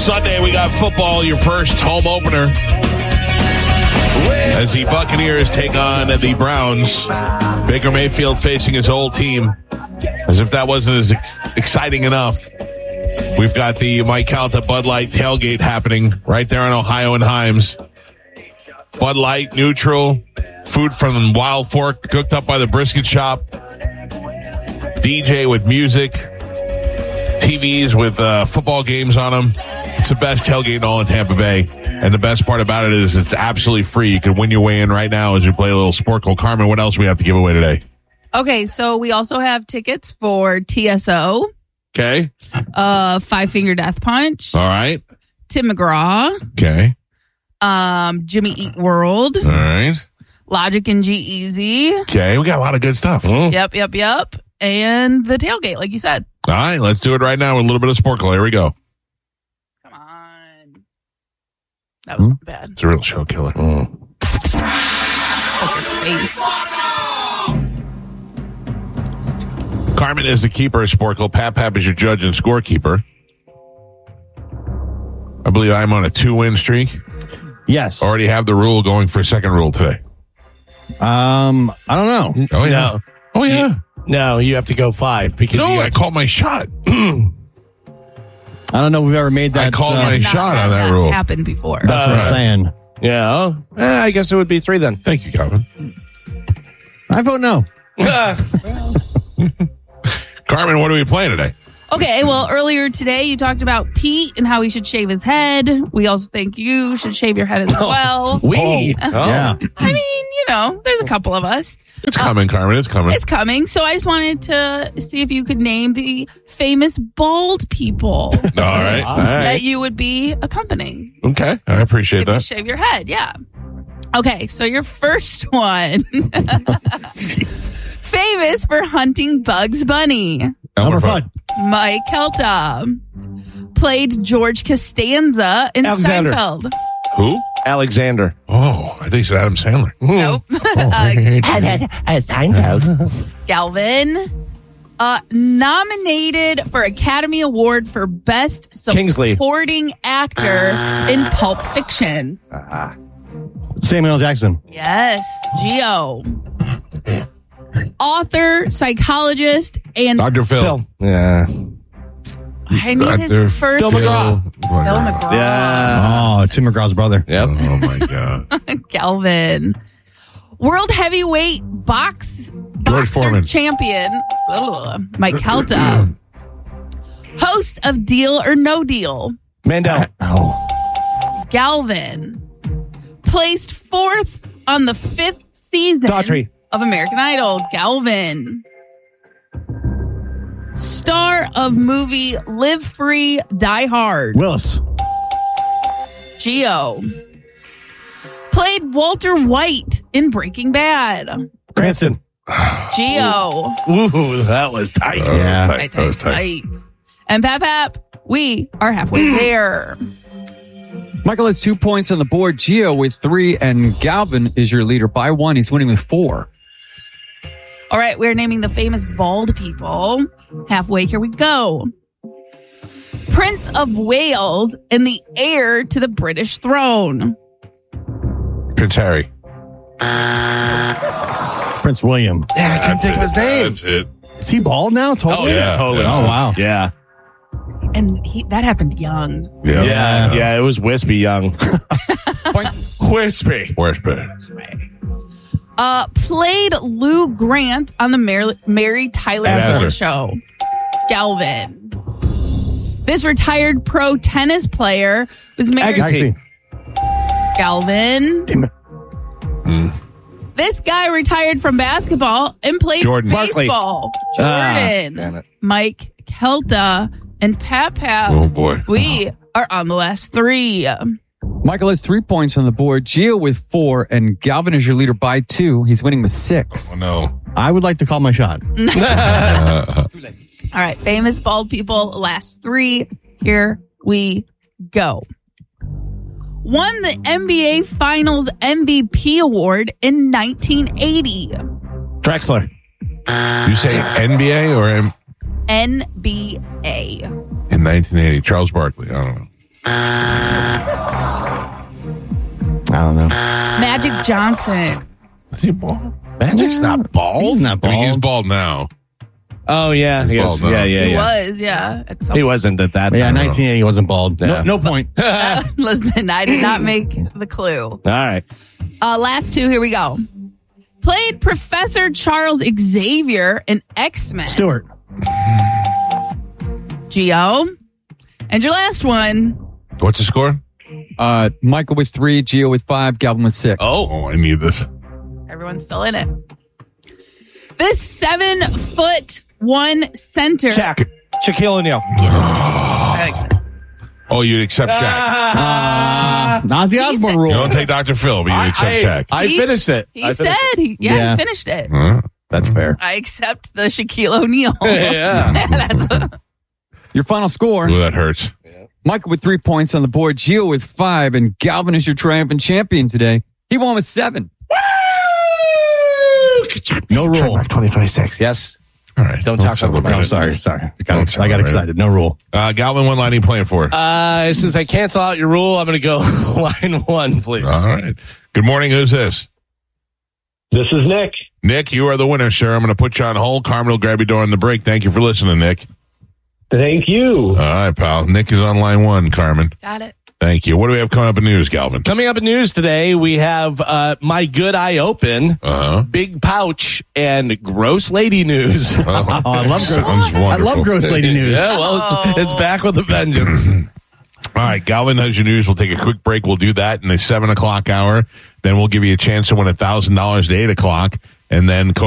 Sunday, we got football, your first home opener. As the Buccaneers take on the Browns. Baker Mayfield facing his old team. As if that wasn't as exciting enough. We've got the Mike Calta Bud Light tailgate happening right there in Ohio and Himes. Bud Light, neutral, food from Wild Fork, cooked up by the brisket shop. DJ with music. TVs with football games on them. It's the best tailgate in all of Tampa Bay. And the best part about it is it's absolutely free. You can win your way in right now as you play a little Sporkle. Carmen, what else do we have to give away today? Okay, so we also have tickets for TSO. Okay. Five Finger Death Punch. All right. Tim McGraw. Okay. Jimmy Eat World. All right. Logic and G-Eazy. Okay, we got a lot of good stuff. Yep. And the tailgate, like you said. All right, let's do it right now with a little bit of Sporkle. Here we go. Come on. That was bad. It's a real show killer. Face. Carmen is the keeper of Sporkle. Pap is your judge and scorekeeper. I believe I'm on a 2-win streak. Yes. Already have the rule going for second rule today. I don't know. Oh, yeah. No. Oh, yeah. No, you have to go 5 because No, I called my shot. I don't know if we've ever made that. I called my shot on that rule. Happened before. That's what I'm saying. Yeah. I guess it would be 3 then. Thank you, Calvin. I vote no. Carmen, what are we playing today? Okay, well, earlier today you talked about Pete and how he should shave his head. We also think you should shave your head as well. Yeah. I mean, there's a couple of us. It's coming, Carmen. It's coming. It's coming. So I just wanted to see if you could name the famous bald people All right. that you would be accompanying. Okay. I appreciate If you that. shave your head, yeah. Okay, so your first one. Famous for hunting Bugs Bunny. Elmer Fudd. Mike Kelta. Played George Costanza in Alexander. Seinfeld. Who? Alexander. Oh, I think it's Adam Sandler. Nope. Seinfeld. Galvin. Nominated for Academy Award for Best Kingsley. Supporting Actor in Pulp Fiction. Samuel L. Jackson. Yes. Geo. Author, psychologist, and Dr. Phil. Yeah. I need Dr. his first Phil McGraw. Phil McGraw. Yeah. Oh, Tim McGraw's brother. Yep. Oh, my God. Galvin. World heavyweight boxer Foreman. champion. Mike Kelta. Host of Deal or No Deal. Mandel. Galvin. Placed 4th on the 5th season Daughtry. of American Idol. Galvin. Star of movie Live Free, Die Hard. Willis. Geo. Played Walter White in Breaking Bad. Cranston. Geo. Ooh, that was tight. Yeah. Tight. And Pap, we are halfway there. Michael has 2 points on the board. Gio with 3, and Galvin is your leader by 1. He's winning with 4. All right, we're naming the famous bald people. Halfway, here we go. Prince of Wales and the heir to the British throne. Prince Harry. Prince William. Yeah, I can't think of his name. That's it. Is he bald now? Totally? Oh, yeah. Totally. Yeah. Oh, wow. Yeah. And that happened young. Yeah, it was Wispy Young. Point. Wispy. Where's Brad? Played Lou Grant on the Mary Tyler Asher. Moore Show. Galvin. This retired pro tennis player was married Agassi. Galvin. Damn it. This guy retired from basketball and played Jordan. baseball. Damn Jordan. it. Mike Kelta and Pap. Oh, boy. We are on the last 3. Michael has 3 points on the board. Gio with 4, and Galvin is your leader by 2. He's winning with 6. Oh, no. I would like to call my shot. All right. Famous bald people, last 3. Here we go. Won the NBA Finals MVP award in 1980. Drexler. You say NBA or NBA. in 1980? Charles Barkley. I don't know. I don't know. Magic Johnson. Is he bald? Magic's not bald. He's not I bald. mean, he's bald now. Oh, yeah. He Bald now. He was, yeah. At some He wasn't at that Yeah, time. 1980 he wasn't bald. Yeah. No point. Listen, I did not make the clue. All right. Last two, here we go. Played Professor Charles Xavier in X-Men. Stewart. Gio. And your last one. What's the score? Michael with 3, Gio with 5, Galvin with 6. Oh, I need this. Everyone's still in it. This 7'1" center. Shaq. Shaquille O'Neal. Oh, you'd accept Shaq. Ozzy Osbourne You rule. don't take Dr. Phil, but you accept Shaq. I finished it. He said, he finished it. That's fair. I accept the Shaquille O'Neal. Yeah. That's Your final score. Ooh, that hurts. Michael with 3 points on the board, Gio with 5, and Galvin is your triumphant champion today. He won with 7. No rule. Trademark 2026. Yes. All right. Don't talk about Oh, it. sorry. I Don't got celebrate. excited. No rule. Galvin, what line are you playing for? Since I cancel out your rule, I'm going to go line 1, please. All right. Good morning. Who's this? This is Nick. Nick, you are the winner, sir. I'm going to put you on hold. Carmen will grab you during the break. Thank you for listening, Nick. Thank you. All right, pal. Nick is on line 1, Carmen. got it. Thank you. What do we have coming up in news, Galvin? Coming up in news today, we have My Good Eye Open, Uh-huh. Big Pouch, and Gross Lady News. Oh, I love gross. Sounds wonderful. I love gross lady news. Yeah, well, it's back with a vengeance. All right, Galvin has your news. We'll take a quick break. We'll do that in the 7 o'clock hour. Then we'll give you a chance to win $1,000 at 8 o'clock. And then